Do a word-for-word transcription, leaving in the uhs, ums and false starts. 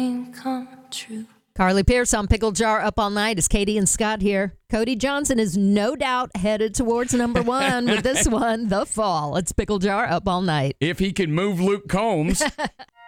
come true. Carly Pierce on Pickle Jar Up All Night. It's Katie and Scott here. Cody Johnson is no doubt headed towards number one with this one, The Fall. It's Pickle Jar Up All Night. If he can move Luke Combs.